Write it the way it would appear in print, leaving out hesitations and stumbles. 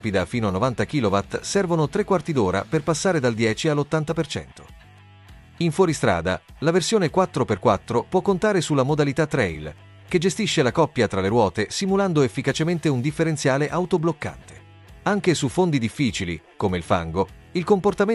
rapida fino a 90 kW servono 3/4 d'ora per passare dal 10 all'80%. In fuoristrada, la versione 4x4 può contare sulla modalità Trail, che gestisce la coppia tra le ruote simulando efficacemente un differenziale autobloccante. Anche su fondi difficili, come il fango, il comportamento